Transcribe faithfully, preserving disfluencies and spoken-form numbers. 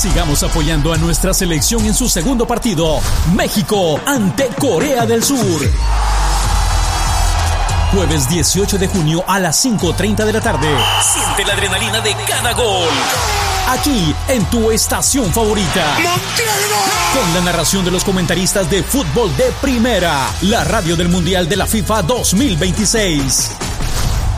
Sigamos apoyando a nuestra selección en su segundo partido, México ante Corea del Sur. Jueves dieciocho de junio a las cinco treinta de la tarde. Siente la adrenalina de cada gol. Aquí, en tu estación favorita. Con la narración de los comentaristas de fútbol de primera. La radio del Mundial de la FIFA dos mil veintiséis.